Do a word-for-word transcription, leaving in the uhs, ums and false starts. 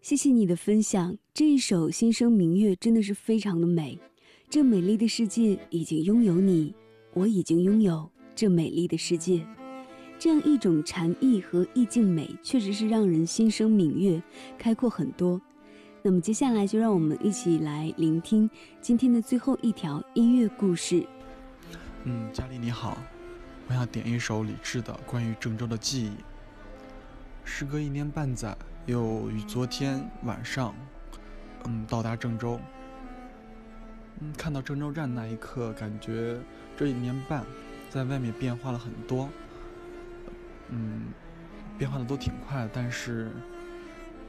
谢谢你的分享，这一首《心声明月》真的是非常的美。这美丽的世界已经拥有你，我已经拥有这美丽的世界。这样一种禅意和意境美，确实是让人心生明月，开阔很多。那么接下来就让我们一起来聆听今天的最后一条音乐故事。 嗯，佳丽你好，我想点一首李志的关于郑州的记忆。时隔一年半载，又于昨天晚上，嗯，到达郑州。嗯，看到郑州站那一刻，感觉这一年半，在外面变化了很多。嗯，变化的都挺快，但是